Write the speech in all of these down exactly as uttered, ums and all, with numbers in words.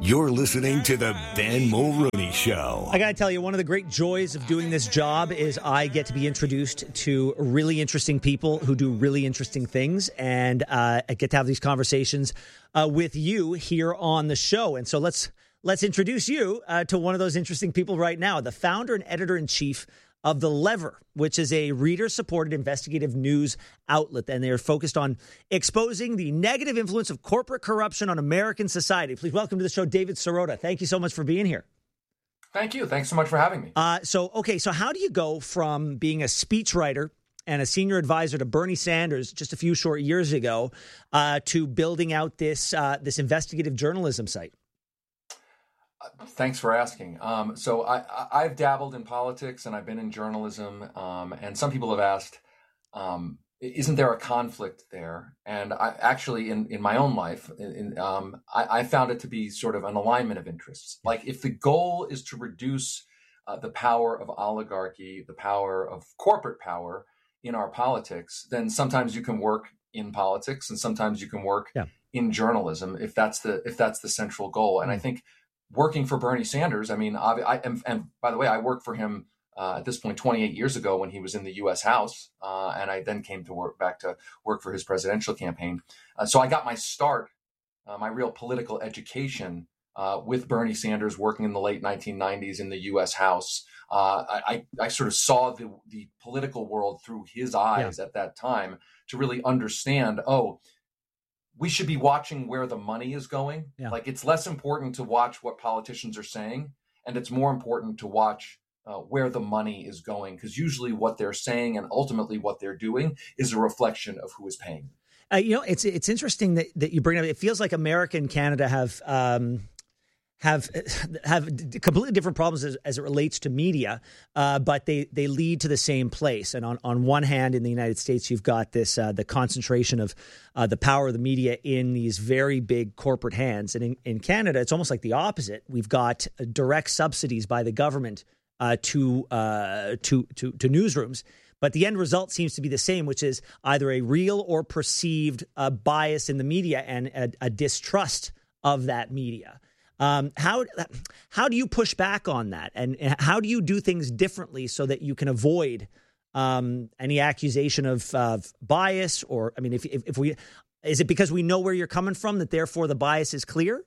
You're listening to the Ben Mulrooney Show. I got to tell you, one of the great joys of doing this job is I get to be introduced to really interesting people who do really interesting things, and uh, I get to have these conversations uh, with you here on the show. And so let's let's introduce you uh, to one of those interesting people right now, the founder and editor-in-chief of The Lever, which is a reader-supported investigative news outlet, and they are focused on exposing the negative influence of corporate corruption on American society. Please welcome to the show, David Sirota. Thank you so much for being here. Thank you. Thanks so much for having me. Uh, so, okay, so how do you go from being a speechwriter and a senior advisor to Bernie Sanders just a few short years ago uh, to building out this uh, this investigative journalism site? Thanks for asking. Um, so I, I've dabbled in politics and I've been in journalism. Um, and some people have asked, um, isn't there a conflict there? And I actually, in, in my own life, in, um, I, I found it to be sort of an alignment of interests. Like if the goal is to reduce uh, the power of oligarchy, the power of corporate power in our politics, then sometimes you can work in politics and sometimes you can work yeah. in journalism if that's the if that's the central goal. And mm. I think working for Bernie Sanders, I mean, I, I and, and by the way, I worked for him uh, at this point twenty-eight years ago when he was in the U S House, uh, and I then came to work back to work for his presidential campaign. Uh, so I got my start, uh, my real political education uh, with Bernie Sanders, working in the late nineteen nineties in the U S House. Uh, I, I sort of saw the, the political world through his eyes yeah. at that time to really understand, oh, we should be watching where the money is going. Yeah. Like it's less important to watch what politicians are saying, and it's more important to watch uh, where the money is going, because usually what they're saying and ultimately what they're doing is a reflection of who is paying. Uh, you know, it's it's interesting that, that you bring it up. It feels like America and Canada have um, have have completely different problems as, as it relates to media, uh, but they they lead to the same place. And on, on one hand, in the United States, you've got this uh, the concentration of uh, the power of the media in these very big corporate hands. And in, in Canada, it's almost like the opposite. We've got direct subsidies by the government uh, to uh, to to to newsrooms. But the end result seems to be the same, which is either a real or perceived uh, bias in the media and a, a distrust of that media. Um, how how do you push back on that, and, and how do you do things differently so that you can avoid um, any accusation of uh, bias? Or I mean, if, if if we is it because we know where you're coming from that therefore the bias is clear?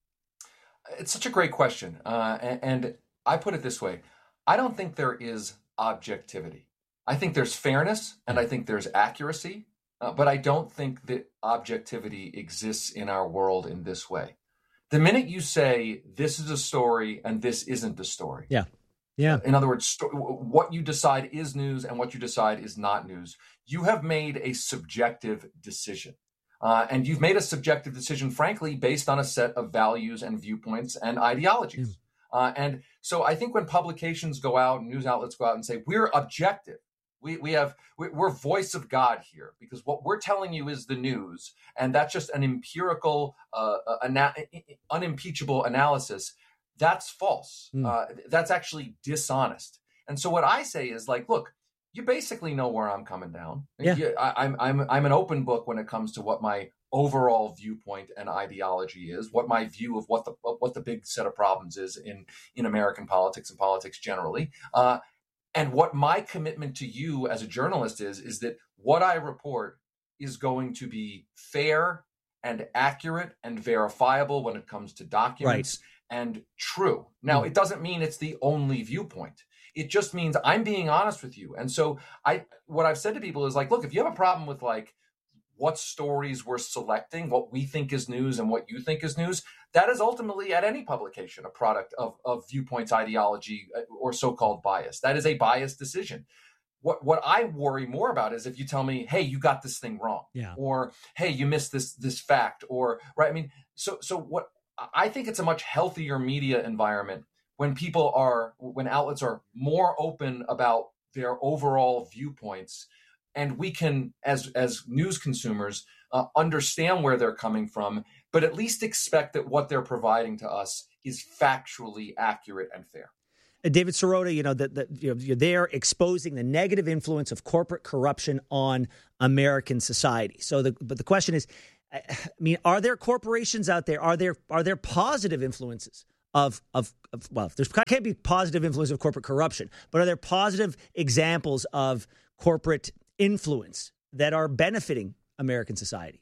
It's such a great question, uh, and, and I put it this way: I don't think there is objectivity. I think there's fairness, and I think there's accuracy, uh, but I don't think that objectivity exists in our world in this way. The minute you say this is a story and this isn't a story. Yeah. Yeah. In other words, sto- what you decide is news and what you decide is not news. You have made a subjective decision. Uh, and you've made a subjective decision, frankly, based on a set of values and viewpoints and ideologies. Mm. Uh, and so I think when publications go out and news outlets go out and say, we're objective. We we have we're voice of God here because what we're telling you is the news, and that's just an empirical, uh, ana- unimpeachable analysis. That's false. Mm. Uh, that's actually dishonest. And so what I say is like, look, you basically know where I'm coming down. Yeah. You, I, I'm I'm I'm an open book when it comes to what my overall viewpoint and ideology is, what my view of what the what the big set of problems is in in American politics and politics generally. Uh, And what my commitment to you as a journalist is, is that what I report is going to be fair and accurate and verifiable when it comes to documents right. and true. Now, mm. it doesn't mean it's the only viewpoint. It just means I'm being honest with you. And so I, what I've said to people is like, look, if you have a problem with like what stories we're selecting, what we think is news and what you think is news, that is ultimately at any publication a product of, of viewpoints, ideology, or so-called bias. That is a biased decision. What what I worry more about is if you tell me, hey, you got this thing wrong, yeah. or hey, you missed this this fact, or right. I mean, so so what I think it's a much healthier media environment when people are when outlets are more open about their overall viewpoints. And we can, as as news consumers, uh, understand where they're coming from, but at least expect that what they're providing to us is factually accurate and fair. Uh, David Sirota, you know that the, you know, you're there exposing the negative influence of corporate corruption on American society. So, the, but the question is, I mean, are there corporations out there? Are there are there positive influences of of, of well, there can't be positive influence of corporate corruption, but are there positive examples of corporate influence that are benefiting American society?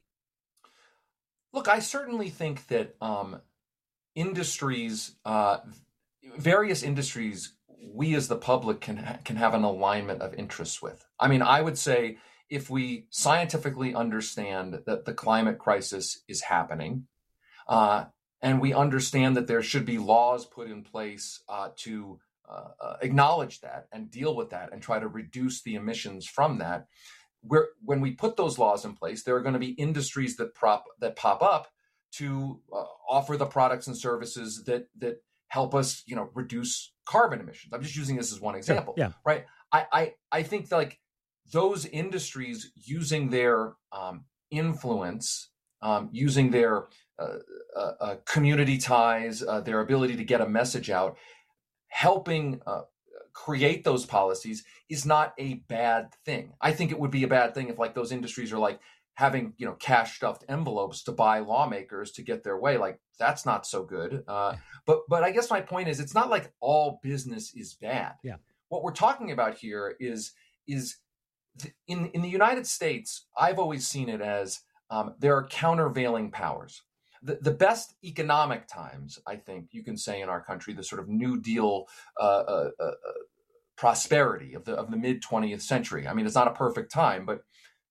Look, I certainly think that um, industries, uh, various industries, we as the public can ha- can have an alignment of interests with. I mean, I would say if we scientifically understand that the climate crisis is happening, uh, and we understand that there should be laws put in place uh, to uh, uh, acknowledge that and deal with that and try to reduce the emissions from that, we're, when we put those laws in place, there are going to be industries that prop that pop up to uh, offer the products and services that that help us, you know, reduce carbon emissions. I'm just using this as one example, yeah, yeah. right? I, I I think like those industries using their um, influence, um, using their uh, uh, uh, community ties, uh, their ability to get a message out, helping uh, create those policies is not a bad thing. I think it would be a bad thing if like those industries are like having, you know, cash stuffed envelopes to buy lawmakers to get their way. Like that's not so good. Uh, but but I guess my point is it's not like all business is bad. Yeah. What we're talking about here is is in in the United States, I've always seen it as um, there are countervailing powers. The, the best economic times, I think you can say in our country, the sort of New Deal uh, uh, uh, prosperity of the of the mid twentieth century. I mean, it's not a perfect time, but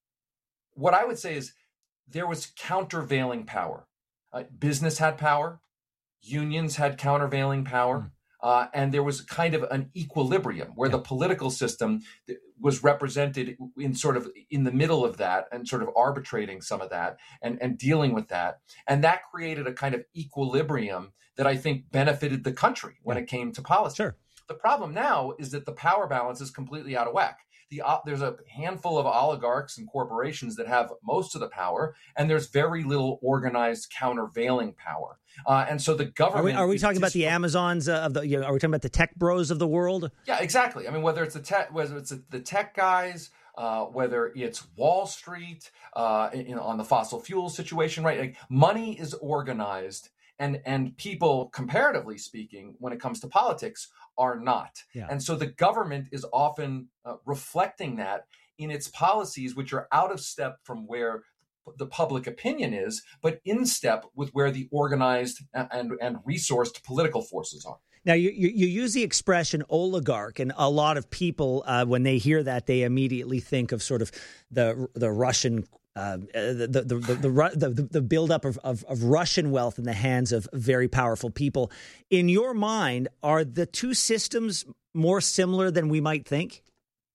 what I would say is there was countervailing power. Uh, business had power, unions had countervailing power, mm. uh, and there was kind of an equilibrium where yeah. the political system was represented in sort of in the middle of that and sort of arbitrating some of that and, and dealing with that. And that created a kind of equilibrium that I think benefited the country when yeah. it came to policy. Sure. The problem now is that the power balance is completely out of whack. The, uh, there's a handful of oligarchs and corporations that have most of the power, and there's very little organized countervailing power. Uh, and so the government... Are we, are we talking dis- about the Amazons uh, of the... You know, are we talking about the tech bros of the world? Yeah, exactly. I mean, whether it's the tech, whether it's the tech guys, uh, whether it's Wall Street, uh, you know, on the fossil fuel situation, right? Like, money is organized, and and people, comparatively speaking, when it comes to politics, are not. Yeah. And so the government is often uh, reflecting that in its policies, which are out of step from where the public opinion is, but in step with where the organized and, and resourced political forces are. Now, you, you, you use the expression oligarch, and a lot of people, uh, when they hear that, they immediately think of sort of the the Russian Uh, the, the, the, the, the, the buildup of, of, of Russian wealth in the hands of very powerful people. In your mind, are the two systems more similar than we might think?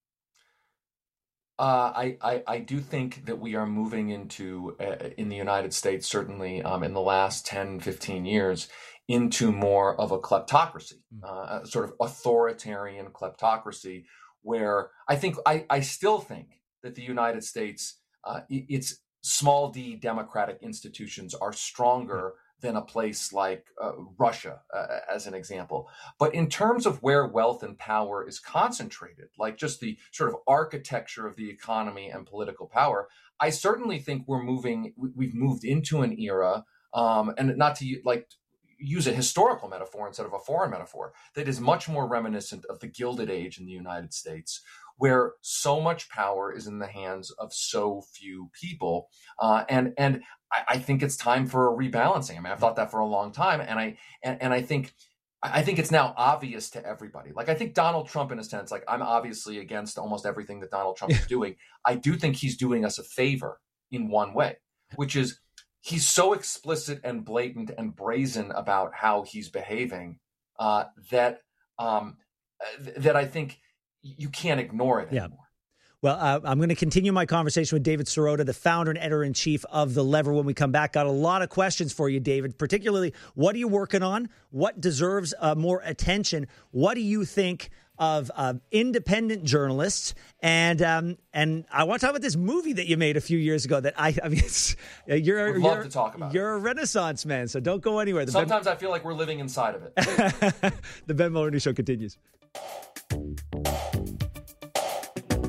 Uh, I, I, I do think that we are moving into, uh, in the United States, certainly um, in the last ten, fifteen years, into more of a kleptocracy, uh, a sort of authoritarian kleptocracy, where I think, I, I still think that the United States, Uh, its small d democratic institutions are stronger than a place like uh, Russia, uh, as an example. But in terms of where wealth and power is concentrated, like just the sort of architecture of the economy and political power, I certainly think we're moving, we've moved into an era, um, and not to like use a historical metaphor instead of a foreign metaphor, that is much more reminiscent of the Gilded Age in the United States, where so much power is in the hands of so few people. Uh, and and I, I think it's time for a rebalancing. I mean, I've thought that for a long time. And I and, and I think I think it's now obvious to everybody. Like, I think Donald Trump, in a sense, like I'm obviously against almost everything that Donald Trump is doing. I do think he's doing us a favor in one way, which is he's so explicit and blatant and brazen about how he's behaving uh, that um, th- that I think you can't ignore it anymore. Yeah. Well, uh, I'm going to continue my conversation with David Sirota, the founder and editor-in-chief of The Lever, when we come back. Got a lot of questions for you, David, particularly what are you working on? What deserves uh, more attention? What do you think of uh, independent journalists? And um, and I want to talk about this movie that you made a few years ago that I, I mean, it's, you're, Would you're, love to talk about you're it. a Renaissance man, so don't go anywhere. The Sometimes Ben, I feel like we're living inside of it. The Ben Mulroney Show continues.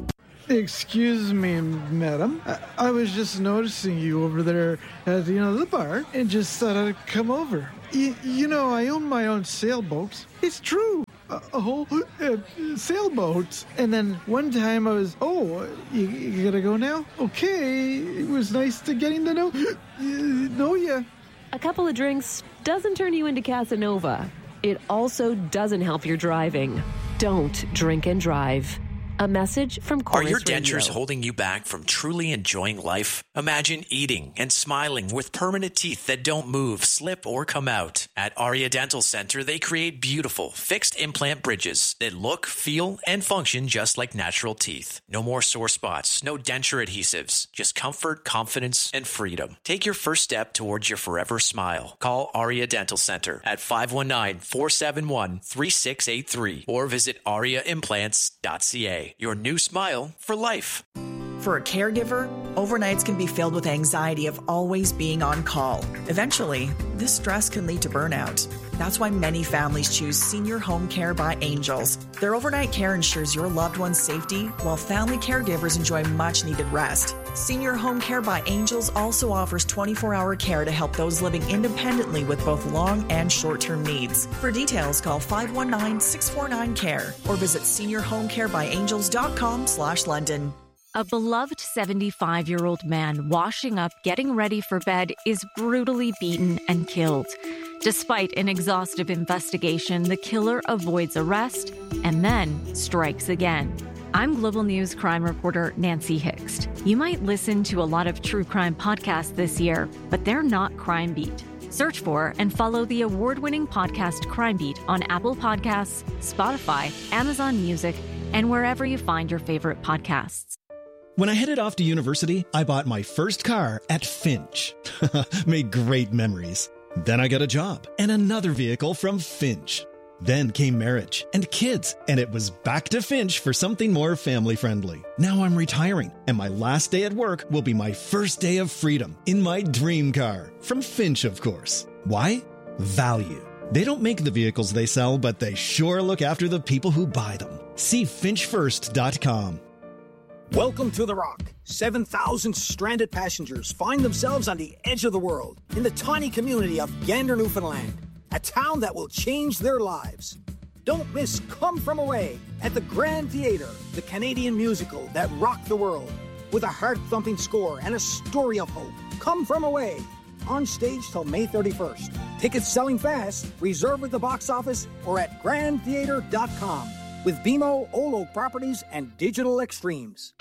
Excuse me, madam. I, I was just noticing you over there at, you know, the bar and just thought I'd come over. Y- you know, I own my own sailboat. It's true. A, a whole uh, sailboat. And then one time I was, oh, you, you gotta go now? Okay. It was nice to getting to know, uh, know ya. A couple of drinks doesn't turn you into Casanova. It also doesn't help your driving. Don't drink and drive. A message from Chorus Are your Radio. dentures holding you back from truly enjoying life? Imagine eating and smiling with permanent teeth that don't move, slip, or come out. At Aria Dental Center, they create beautiful, fixed implant bridges that look, feel, and function just like natural teeth. No more sore spots, no denture adhesives, just comfort, confidence, and freedom. Take your first step towards your forever smile. Call Aria Dental Center at five one nine, four seven one, three six eight three or visit aria implants dot c a. Your new smile for life. For a caregiver, overnights can be filled with anxiety of always being on call. Eventually, this stress can lead to burnout. That's why many families choose Senior Home Care by Angels. Their overnight care ensures your loved one's safety, while family caregivers enjoy much-needed rest. Senior Home Care by Angels also offers twenty-four hour care to help those living independently with both long and short-term needs. For details, call five one nine, six four nine, C A R E or visit senior home care by angels dot com slash London. A beloved seventy-five-year-old man washing up, getting ready for bed, is brutally beaten and killed. Despite an exhaustive investigation, the killer avoids arrest and then strikes again. I'm Global News crime reporter Nancy Hixt. You might listen to a lot of true crime podcasts this year, but they're not Crime Beat. Search for and follow the award-winning podcast Crime Beat on Apple Podcasts, Spotify, Amazon Music, and wherever you find your favorite podcasts. When I headed off to university, I bought my first car at Finch. Made great memories. Then I got a job and another vehicle from Finch. Then came marriage and kids, and it was back to Finch for something more family-friendly. Now I'm retiring, and my last day at work will be my first day of freedom in my dream car. From Finch, of course. Why? Value. They don't make the vehicles they sell, but they sure look after the people who buy them. See finch first dot com. Welcome to The Rock. seven thousand stranded passengers find themselves on the edge of the world in the tiny community of Gander, Newfoundland, a town that will change their lives. Don't miss Come From Away at the Grand Theatre, the Canadian musical that rocked the world, with a heart-thumping score and a story of hope. Come From Away, on stage till May thirty-first. Tickets selling fast. Reserve at the box office or at grand theatre dot com. With B M O, Old Oak Properties, and Digital Extremes.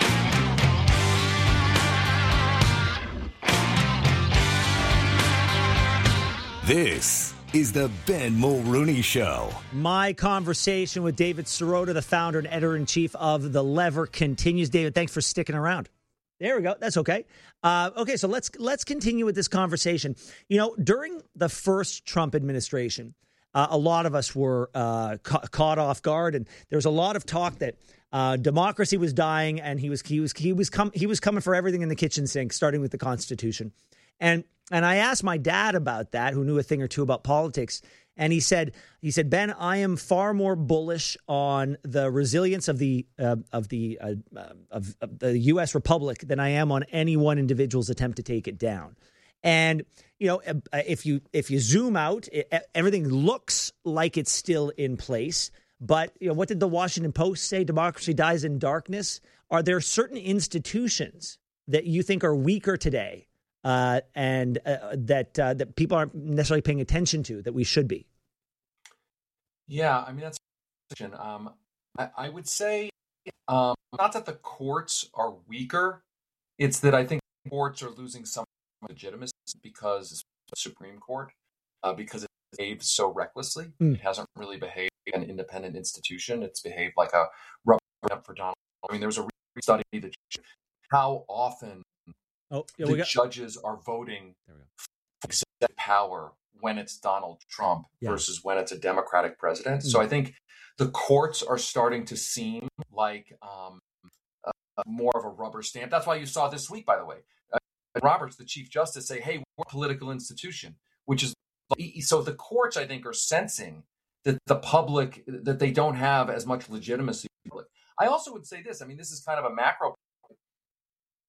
This is the Ben Mulrooney Show. My conversation with David Sirota, the founder and editor-in-chief of The Lever, continues. David, thanks for sticking around. There we go. That's okay. Uh, okay, so let's let's continue with this conversation. You know, during the first Trump administration, uh, a lot of us were uh, ca- caught off guard, and there was a lot of talk that uh, democracy was dying, and he was he was he was com- he was coming for everything in the kitchen sink, starting with the Constitution. And and I asked my dad about that, who knew a thing or two about politics. And he said, he said, Ben, I am far more bullish on the resilience of the uh, of the uh, of, of the U S Republic than I am on any one individual's attempt to take it down. And you know, if you if you zoom out, it, everything looks like it's still in place. But you know, what did the Washington Post say? Democracy dies in darkness. Are there certain institutions that you think are weaker today? Uh, and uh, that uh, that people aren't necessarily paying attention to that we should be? Yeah, I mean, that's a question. Um, I, I would say um, not that the courts are weaker. It's that I think courts are losing some legitimacy because the Supreme Court, uh, because it behaves so recklessly. Mm. It hasn't really behaved like an independent institution. It's behaved like a rubber stamp for Donald Trump. I mean, there was a study that showed how often Oh, yeah, the got... judges are voting for executive power when it's Donald Trump yeah. versus when it's a Democratic president. Mm-hmm. So I think the courts are starting to seem like um, uh, more of a rubber stamp. That's why you saw this week, by the way, uh, Roberts, the Chief Justice, say, hey, we're a political institution, which is so the courts, I think, are sensing that the public, that they don't have as much legitimacy. I also would say this. I mean, this is kind of a macro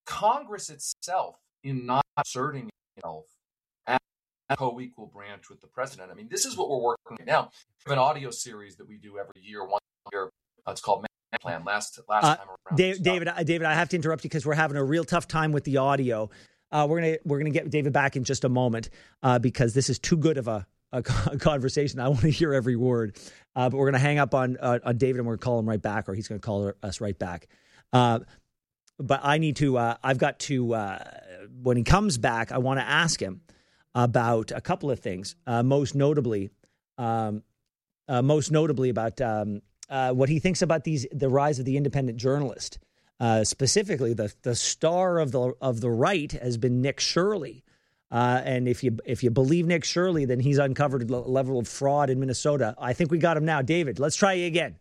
Congress itself, in not asserting itself as a co-equal branch with the president. I mean, this is what we're working on now. We have an audio series that we do every year, one year. Uh, it's called Man Plan. Last last uh, time around, David, David, David, I have to interrupt you because we're having a real tough time with the audio. Uh, we're gonna we're gonna get David back in just a moment uh, because this is too good of a, a conversation. I want to hear every word. Uh, but we're gonna hang up on uh, on David and we're gonna call him right back, or he's gonna call us right back. Uh, but I need to. Uh, I've got to. Uh, when he comes back, I want to ask him about a couple of things. Uh, most notably, um, uh, most notably about um, uh, what he thinks about these the rise of the independent journalist. Uh, specifically, the the star of the of the right has been Nick Shirley, uh, and if you if you believe Nick Shirley, then he's uncovered a level of fraud in Minnesota. I think we got him now, David. Let's try you again.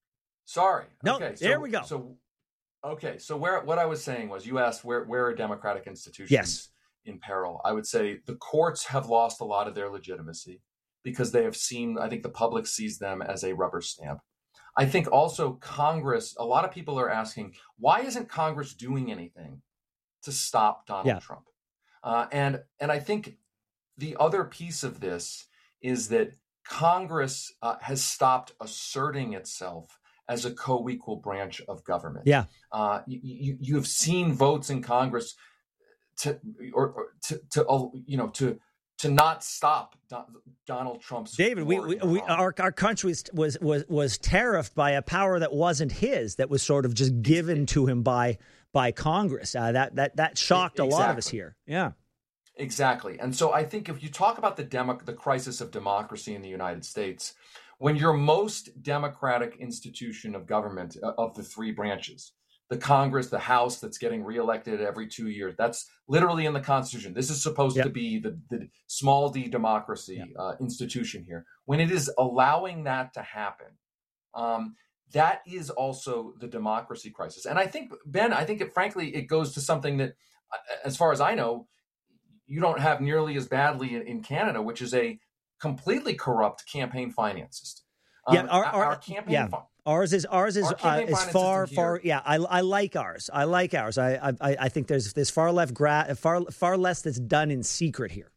Sorry. No, okay, there so, we go. So, okay, so where what I was saying was, you asked where where are democratic institutions yes. in peril? I would say the courts have lost a lot of their legitimacy because they have seen. I think the public sees them as a rubber stamp. I think also Congress, a lot of people are asking, why isn't Congress doing anything to stop Donald yeah. Trump? Uh, and and I think the other piece of this is that Congress uh, has stopped asserting itself as a co-equal branch of government. Yeah, uh, you, you you have seen votes in Congress to or, or to to uh, you know to. to not stop Don, Donald Trump's David, we, we, we our our country was, was was was tariffed by a power that wasn't his, that was sort of just given to him by by Congress. Uh, that that that shocked a exactly. lot of us here. Yeah, exactly. And so I think if you talk about the demo, the crisis of democracy in the United States, when your most democratic institution of government uh, of the three branches, the Congress, the House that's getting reelected every two years. That's literally in the Constitution. This is supposed yep. to be the, the small d democracy yep. uh, institution here. When it is allowing that to happen, um, that is also the democracy crisis. And I think, Ben, I think it, frankly, it goes to something that, as far as I know, you don't have nearly as badly in, in Canada, which is a completely corrupt campaign finance system. Um, yeah, our, our, our campaign yeah. fund. Ours is ours is uh, is far far here. yeah I I like ours I like ours I I I think there's there's far left gra- far far less that's done in secret here.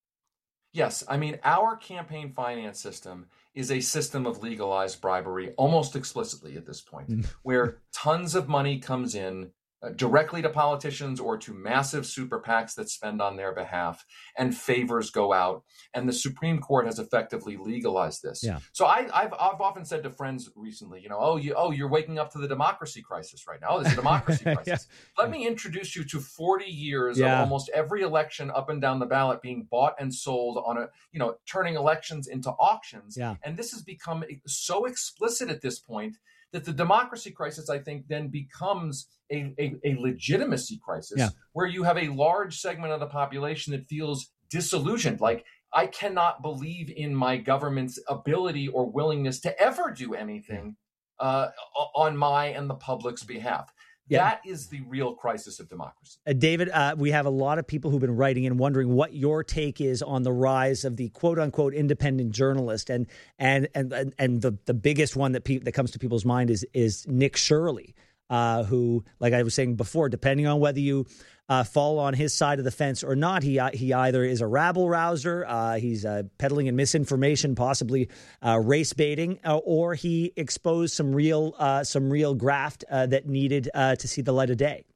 Yes, I mean our campaign finance system is a system of legalized bribery almost explicitly at this point, where tons of money comes in uh, directly to politicians or to massive super PACs that spend on their behalf, and favors go out. And the Supreme Court has effectively legalized this. Yeah. So I, I've I've often said to friends recently, you know, oh, you oh, you're waking up to the democracy crisis right now. Oh, there's a democracy crisis. yeah. Let me introduce you to forty years yeah. of almost every election up and down the ballot being bought and sold on a, you know, turning elections into auctions. Yeah. And this has become so explicit at this point that the democracy crisis, I think, then becomes a, a, a legitimacy crisis yeah. where you have a large segment of the population that feels disillusioned. Like, I cannot believe in my government's ability or willingness to ever do anything uh, on my and the public's behalf. Yeah. That is the real crisis of democracy. Uh, David, uh, we have a lot of people who've been writing and wondering what your take is on the rise of the quote unquote independent journalist. And and and and the, the biggest one that pe- that comes to people's mind is is Nick Shirley, uh, who, like I was saying before, depending on whether you uh, fall on his side of the fence or not, he uh, he either is a rabble rouser, uh, he's uh, peddling in misinformation, possibly uh, race baiting, uh, or he exposed some real uh, some real graft uh, that needed uh, to see the light of day.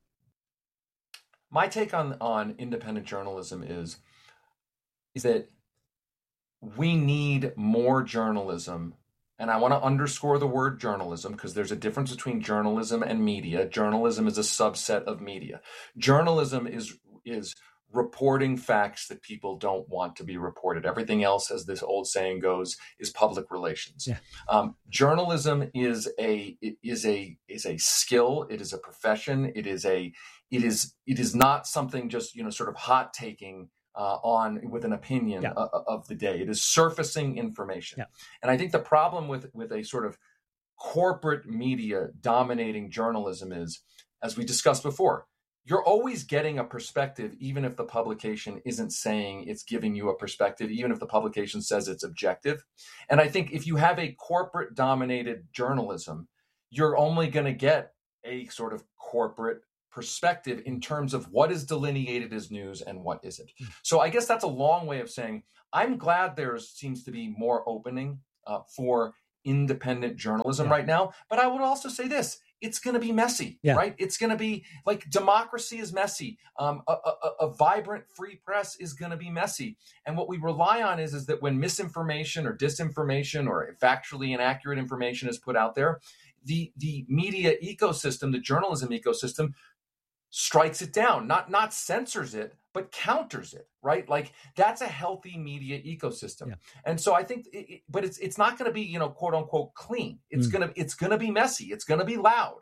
My take on on independent journalism is is that we need more journalism. And I want to underscore the word journalism because there's a difference between journalism and media. Journalism is a subset of media. Journalism is is reporting facts that people don't want to be reported. Everything else, as this old saying goes, is public relations. Yeah. Um, journalism is a is a is a skill. It is a profession. It is a it is it is not something just, you know, sort of hot taking Uh, on with an opinion yeah. uh, of the day. It is surfacing information. Yeah. And I think the problem with, with a sort of corporate media dominating journalism is, as we discussed before, you're always getting a perspective, even if the publication isn't saying it's giving you a perspective, even if the publication says it's objective. And I think if you have a corporate dominated journalism, you're only going to get a sort of corporate perspective in terms of what is delineated as news and what isn't. So I guess that's a long way of saying I'm glad there seems to be more opening uh, for independent journalism yeah. right now. But I would also say this. It's going to be messy, yeah. right? It's going to be like democracy is messy. Um, a, a, a vibrant free press is going to be messy. And what we rely on is, is that when misinformation or disinformation or factually inaccurate information is put out there, the, the media ecosystem, the journalism ecosystem strikes it down, not, not censors it, but counters it, right? Like that's a healthy media ecosystem. Yeah. And so I think, it, it, but it's it's not going to be, you know, quote unquote clean. It's mm. going to, it's going to be messy. It's going to be loud.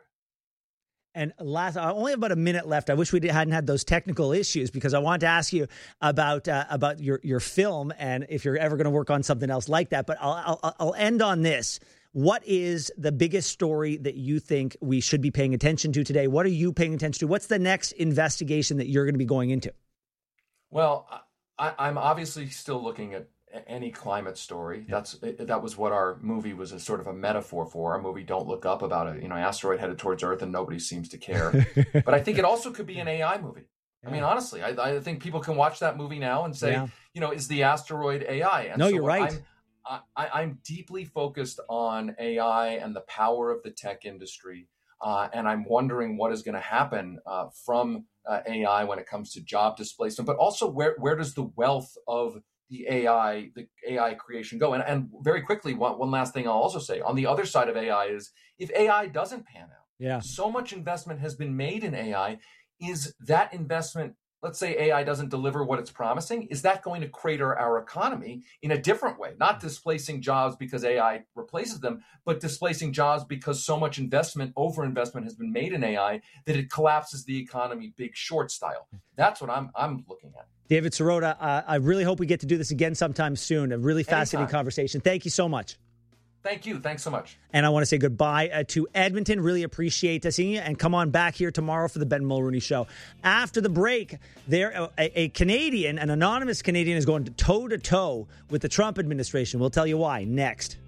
And last, I only have about a minute left. I wish we hadn't had those technical issues because I wanted to ask you about uh, about your, your film and if you're ever going to work on something else like that. But I'll, I'll I'll end on this. What is the biggest story that you think we should be paying attention to today? What are you paying attention to? What's the next investigation that you're going to be going into? Well, I, I'm obviously still looking at any climate story. Yeah. That's that was what our movie was a sort of a metaphor for. Our movie Don't Look Up about a you know asteroid headed towards Earth and nobody seems to care. But I think it also could be an A I movie. Yeah. I mean, honestly, I, I think people can watch that movie now and say, yeah. you know, is the asteroid A I? And no, so you're right. I'm, I, I'm deeply focused on A I and the power of the tech industry. Uh, and I'm wondering what is going to happen uh, from uh, A I when it comes to job displacement, but also where, where does the wealth of the A I, the A I creation go? And, and very quickly, one, one last thing I'll also say on the other side of A I is if A I doesn't pan out, yeah. so much investment has been made in A I, is that investment, let's say A I doesn't deliver what it's promising, is that going to crater our economy in a different way? Not displacing jobs because A I replaces them, but displacing jobs because so much investment, overinvestment has been made in A I that it collapses the economy Big Short style. That's what I'm I'm looking at. David Sirota, uh, I really hope we get to do this again sometime soon. A really fascinating Anytime. conversation. Thank you so much. Thank you. Thanks so much. And I want to say goodbye uh, to Edmonton. Really appreciate uh, seeing you. And come on back here tomorrow for the Ben Mulroney Show. After the break, there a, a Canadian, an anonymous Canadian, is going toe-to-toe with the Trump administration. We'll tell you why next.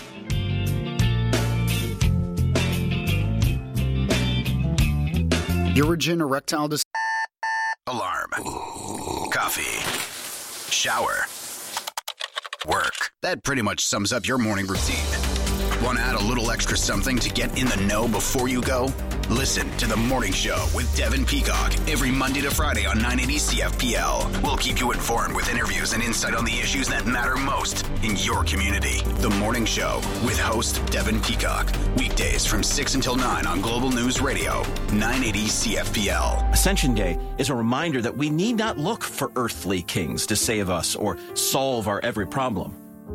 Urgent erectile dis- Alarm. Coffee. Shower. Work. That pretty much sums up your morning routine. Want to add a little extra something to get in the know before you go? Listen to The Morning Show with Devin Peacock every Monday to Friday on nine eighty C F P L. We'll keep you informed with interviews and insight on the issues that matter most in your community. The Morning Show with host Devin Peacock. Weekdays from six until nine on Global News Radio, nine eighty C F P L. Ascension Day is a reminder that we need not look for earthly kings to save us or solve our every problem.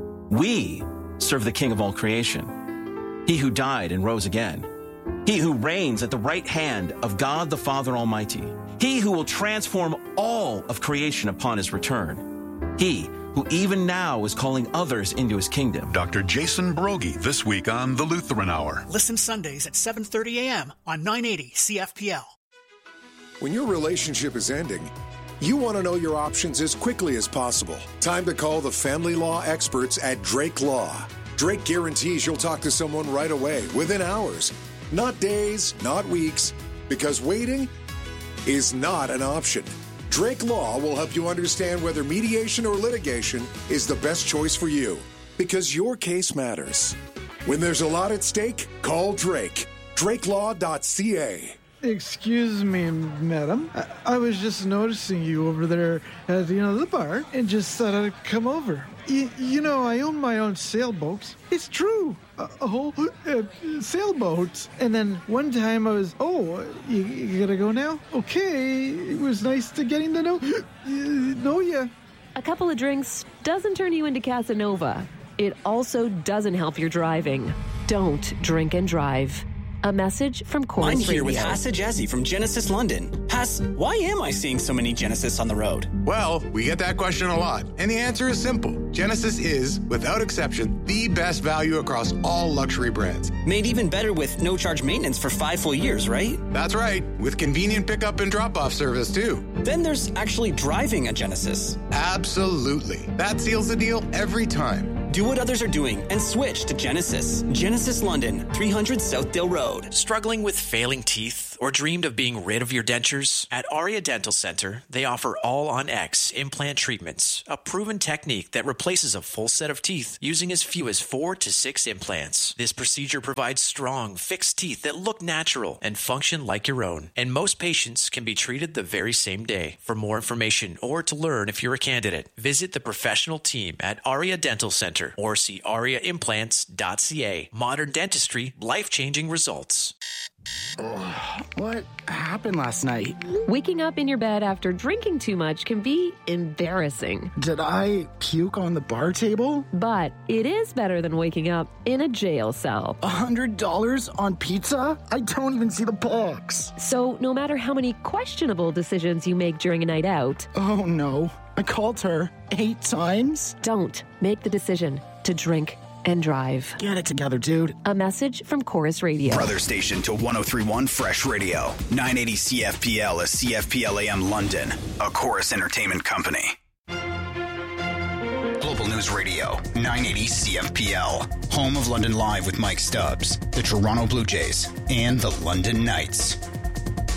We serve the King of all creation, he who died and rose again. He who reigns at the right hand of God the Father Almighty. He who will transform all of creation upon his return. He who even now is calling others into his kingdom. Doctor Jason Brogy this week on The Lutheran Hour. Listen Sundays at seven thirty a.m. on nine eighty C F P L. When your relationship is ending, you want to know your options as quickly as possible. Time to call the family law experts at Drake Law. Drake guarantees you'll talk to someone right away, within hours. Not days, not weeks, because waiting is not an option. Drake Law will help you understand whether mediation or litigation is the best choice for you, because your case matters. When there's a lot at stake, call Drake. drake law dot c a. Excuse me, madam. I, I was just noticing you over there at, you know, the bar and just thought I'd come over. Y- you know, I own my own sailboats. It's true. A, a whole uh, sailboat. And then one time I was, oh, you, you gotta go now? Okay. It was nice to getting to know, uh, know ya. A couple of drinks doesn't turn you into Casanova. It also doesn't help your driving. Don't drink and drive. A message from Chorus I'm here Radio. with Hassa Jazzy from Genesis London. Hass, why am I seeing so many Genesis on the road? Well, we get that question a lot, and the answer is simple. Genesis is, without exception, the best value across all luxury brands. Made even better with no charge maintenance for five full years, right? That's right, with convenient pickup and drop-off service, too. Then there's actually driving a Genesis. Absolutely. That seals the deal every time. Do what others are doing and switch to Genesis. Genesis London, three hundred Southdale Road. Struggling with failing teeth Or dreamed of being rid of your dentures? At Aria Dental Center, they offer all-on-X implant treatments, a proven technique that replaces a full set of teeth using as few as four to six implants. This procedure provides strong, fixed teeth that look natural and function like your own. And most patients can be treated the very same day. For more information or to learn if you're a candidate, visit the professional team at Aria Dental Center or see aria implants dot c a. Modern dentistry, life-changing results. Oh, what happened last night? Waking up in your bed after drinking too much can be embarrassing. Did I puke on the bar table? But it is better than waking up in a jail cell. A hundred dollars on pizza? I don't even see the box. So no matter how many questionable decisions you make during a night out... Oh no, I called her eight times? Don't make the decision to drink and drive. Get it together, dude. A message from Chorus Radio. Brother station to one oh three point one Fresh Radio. nine eighty C F P L is C F P L A M London, a Chorus Entertainment company. Global News Radio, nine eighty C F P L. Home of London Live with Mike Stubbs, the Toronto Blue Jays, and the London Knights.